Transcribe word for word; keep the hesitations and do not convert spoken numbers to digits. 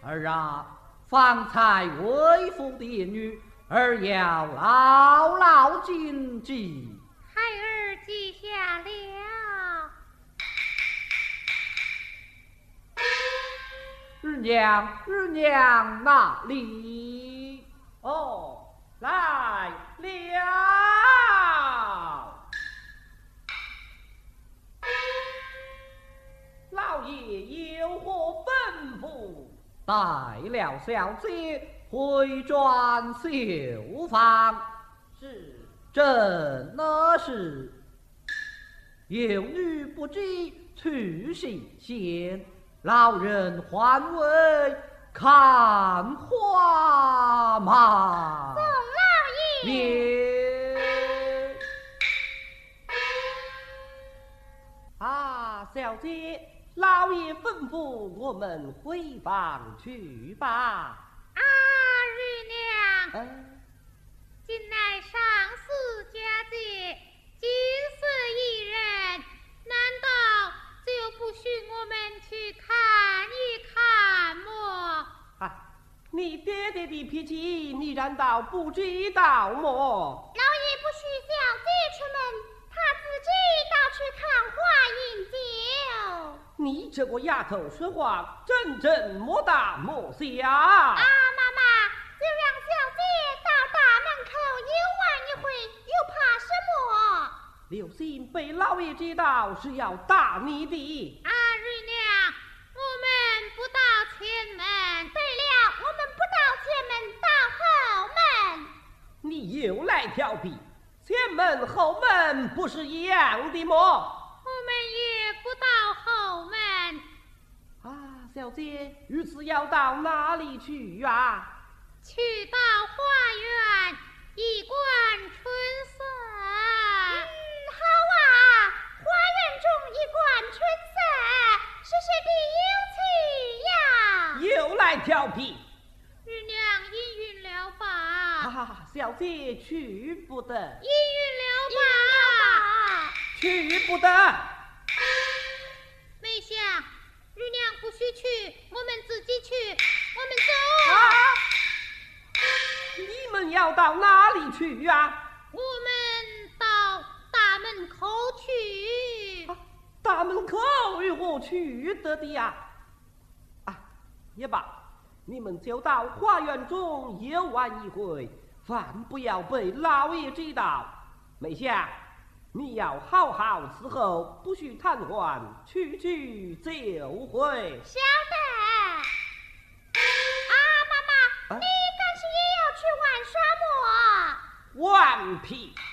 儿啊，方才为父的言语，儿要牢牢谨记。 孩儿记下了。 日娘，日娘哪里？哦，来了。老爷有何吩咐？带了小姐回转绣房。是，真的是。有女不知去行先，老人唤为看花嘛。 宋老爷。 啊，小姐。老爷吩咐我们回房去吧。 啊，日娘， 嗯， 近来上司佳节，金色一人，难道就不许我们去看一看么？ 啊，你爹爹的脾气，你难道不知道么？ 老爷不许小姐出门，他自己倒去看花饮酒。 你这个丫头说话真正莫大莫小。 啊，妈妈，就让小姐到大门口游玩一回，又怕什么？ 留心被老爷知道是要打你的。 啊，瑞娘，我们不到前门。对了，我们不到前门，到后门。 你又来调皮，前门后门不是一样的么？ 我们也不到后门。 啊，小姐，如此要到哪里去啊？ 去到花园一观春色。嗯，好啊，花园中一观春色，是谁的有趣呀？又来调皮。 日娘应允了吧？ 啊，小姐去不得。 应允了吧？ 去不得。 梅香，日娘不许去，我们自己去，我们走。 啊！你们要到哪里去啊？ 我们到大门口去。 啊，大门口如何去得的呀？啊，也罢，你们就到花园中游玩一回，饭不要被老爷知道。梅香，你要好好伺候，不许贪玩，去去就回。 晓得。啊，妈妈， 啊、 你干是也要去玩耍么？ 顽皮。